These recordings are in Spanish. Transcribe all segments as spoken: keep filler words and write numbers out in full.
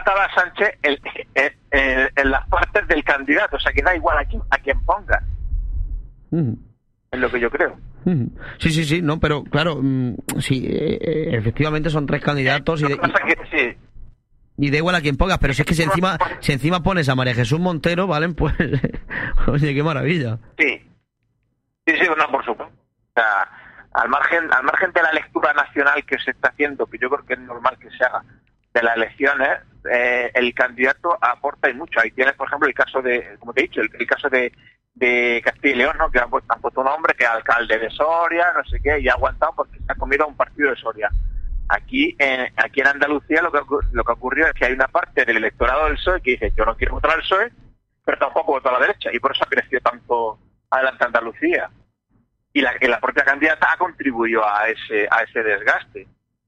patada a Sánchez en, en, en, en las partes del candidato, o sea que da igual a quién, a quién ponga. Uh-huh. Es lo que yo creo. Uh-huh. Sí, sí, sí, no, pero claro, mmm, sí, eh, efectivamente son tres candidatos eh, y, de, y, que, sí. y da igual a quién pongas, pero si es que si encima, si encima pones a María Jesús Montero, ¿valen? Pues, oye, qué maravilla. Sí, sí, sí, no, por supuesto. O sea, al margen, al margen de la lectura nacional que se está haciendo, que yo creo que es normal que se haga, de las elecciones, eh, el candidato aporta y mucho. Ahí tienes, por ejemplo, el caso de, como te he dicho, el, el caso de, de Castilla y León, ¿no? Que han puesto, han puesto un hombre que es alcalde de Soria, no sé qué, y ha aguantado porque se ha comido a un partido de Soria. Aquí, eh, aquí en Andalucía lo que, lo que ocurrió es que hay una parte del electorado del P S O E que dice, yo no quiero votar al P S O E, pero tampoco voto a la derecha, y por eso ha crecido tanto adelante Andalucía. Y la, y la propia candidata ha contribuido a ese, a ese desgaste.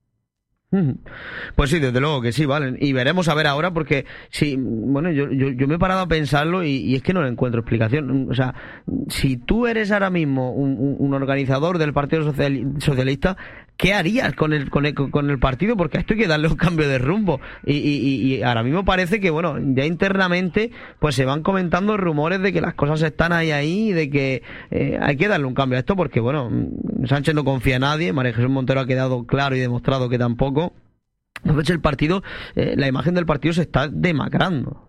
Pues sí, desde luego que sí, vale. Y veremos a ver ahora, porque sí, bueno, yo, yo, yo me he parado a pensarlo y, y es que no le encuentro explicación. O sea, si tú eres ahora mismo un, un, un organizador del Partido Social, Socialista, ¿qué harías con el, con el con el partido? Porque a esto hay que darle un cambio de rumbo. Y, y, y ahora mismo parece que, bueno, ya internamente pues se van comentando rumores de que las cosas están ahí ahí y de que eh, hay que darle un cambio a esto porque, bueno, Sánchez no confía en nadie, María Jesús Montero ha quedado claro y demostrado que tampoco. Entonces el partido, eh, la imagen del partido se está demacrando.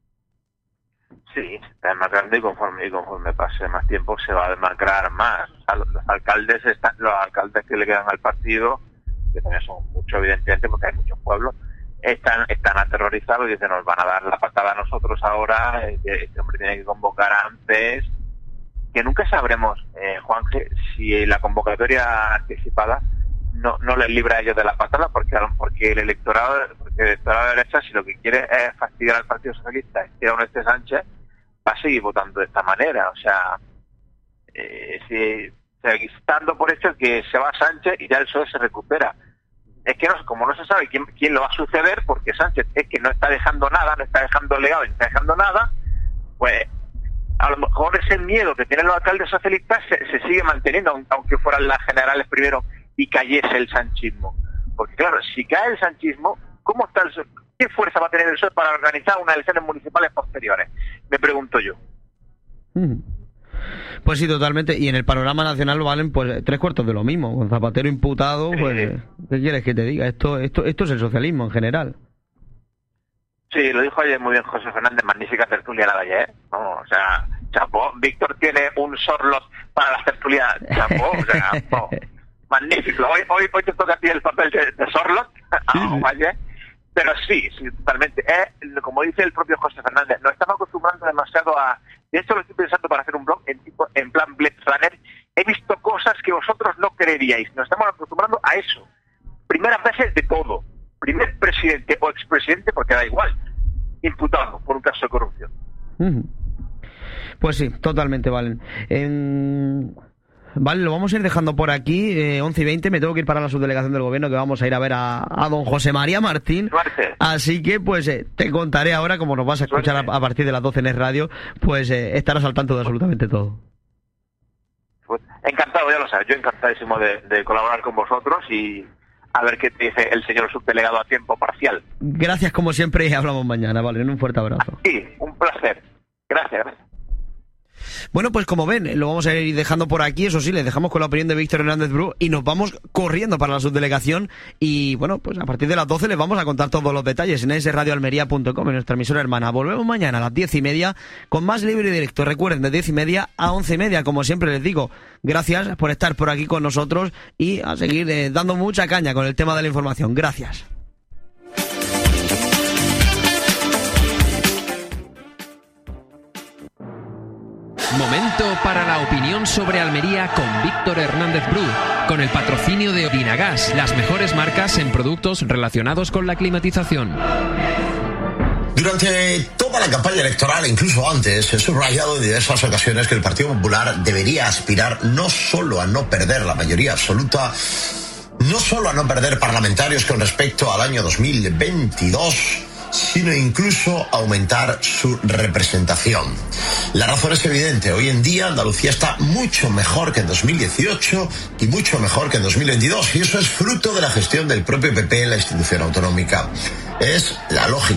Sí, se está demacrando y conforme, y conforme pase más tiempo se va a demacrar más. O sea, los, los alcaldes están, los alcaldes que le quedan al partido, que también son muchos evidentemente porque hay muchos pueblos, están, están aterrorizados y dicen nos van a dar la patada a nosotros ahora, este hombre tiene que convocar antes, que nunca sabremos, eh, Juanje, si la convocatoria anticipada no no les libra a ellos de la patada, porque porque el electorado porque el electorado de derecha, si lo que quiere es fastidiar al Partido Socialista, esté o no esté Sánchez, va a seguir votando de esta manera. O sea, eh, si, o sea, estando por hecho que se va Sánchez y ya el P S O E se recupera. Es que no, como no se sabe quién quién lo va a suceder, porque Sánchez es que no está dejando nada, no está dejando legado, no está dejando nada, pues a lo mejor ese miedo que tienen los alcaldes socialistas se, se sigue manteniendo, aunque fueran las generales primero y cayese el sanchismo. Porque claro, si cae el sanchismo, ¿cómo está el, ¿qué fuerza va a tener el P S O E para organizar unas elecciones municipales posteriores? Me pregunto yo. Pues sí, totalmente. Y en el panorama nacional valen pues tres cuartos de lo mismo. Con Zapatero imputado, pues sí. ¿Qué quieres que te diga? Esto, esto, esto es el socialismo en general. Sí, lo dijo ayer muy bien José Fernández, magnífica tertulia la de ayer. No, o sea, chapó. Víctor tiene un sorlot para las tertulias, chapó, o sea, no. Magnífico. Hoy, hoy, hoy te toca a ti el papel de, de Sorlot, sí, sí. Vaya. Pero sí, sí, totalmente. Es, como dice el propio José Fernández, nos estamos acostumbrando demasiado a... De hecho, lo estoy pensando para hacer un blog en tipo en plan Blade Runner. He visto cosas que vosotros no creeríais. Nos estamos acostumbrando a eso. Primeras veces de todo. Primer presidente o expresidente, porque da igual, imputado por un caso de corrupción. Uh-huh. Pues sí, totalmente, Valen. En... Vale, lo vamos a ir dejando por aquí, eh, once y veinte, me tengo que ir para la subdelegación del gobierno, que vamos a ir a ver a, a don José María Martín. Suerte. Así que, pues, eh, te contaré ahora, como nos vas a escuchar a, a partir de las doce en Es Radio, pues eh, estarás al tanto de absolutamente todo. Pues, encantado, ya lo sabes, yo encantadísimo de, de colaborar con vosotros y a ver qué te dice el señor subdelegado a tiempo parcial. Gracias, como siempre, y hablamos mañana, vale, un fuerte abrazo. Sí, un placer. Gracias, gracias. Bueno, pues como ven, lo vamos a ir dejando por aquí, eso sí, les dejamos con la opinión de Víctor Hernández Bru y nos vamos corriendo para la subdelegación y bueno, pues a partir de las doce les vamos a contar todos los detalles en es radio almería punto com, en nuestra emisora hermana. Volvemos mañana a las diez y media con más libre y directo. Recuerden, de diez y media a once y media, como siempre les digo, gracias por estar por aquí con nosotros y a seguir eh, dando mucha caña con el tema de la información. Gracias. Momento para la opinión sobre Almería con Víctor Hernández Bru, con el patrocinio de Odinagas, las mejores marcas en productos relacionados con la climatización. Durante toda la campaña electoral, e incluso antes, he subrayado en diversas ocasiones que el Partido Popular debería aspirar no solo a no perder la mayoría absoluta, no solo a no perder parlamentarios con respecto al año dos mil veintidós, sino incluso aumentar su representación. La razón es evidente. Hoy en día Andalucía está mucho mejor que en dos mil dieciocho y mucho mejor que en dos mil veintidós, y eso es fruto de la gestión del propio P P en la institución autonómica. Es la lógica.